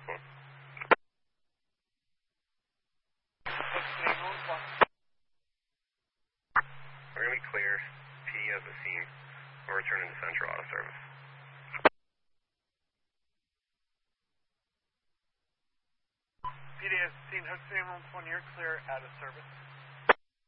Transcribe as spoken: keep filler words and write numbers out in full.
one. We're going to be clear. P as the scene. We're returning to Central Auto Service. P D as the scene, Hood Sam one, you're clear out of service.